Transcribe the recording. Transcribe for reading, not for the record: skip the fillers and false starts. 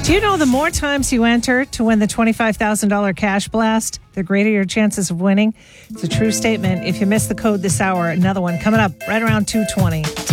Do you know the more times you enter to win the $25,000 cash blast, the greater your chances of winning? It's a true statement. If you miss the code this hour, another one coming up right around 2:20.